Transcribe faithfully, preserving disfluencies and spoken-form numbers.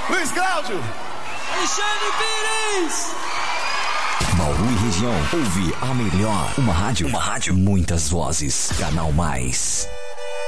Luiz Cláudio. Alexandre Pires. Bauru e região, ouve a melhor. Uma rádio, uma rádio, muitas vozes. Canal Mais.